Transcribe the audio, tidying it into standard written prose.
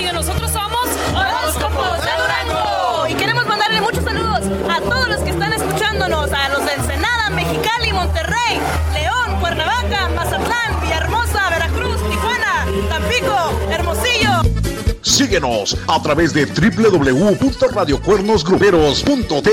Radio. Nosotros somos Horóscopos de Durango. Y queremos mandarle muchos saludos a todos los que están escuchándonos, a los de Ensenada, Mexicali, Monterrey, León, Cuernavaca, Mazatlán, Villahermosa, Veracruz, Tijuana, Tampico, Hermosillo. Síguenos a través de www.radiocuernosgruperos.tv.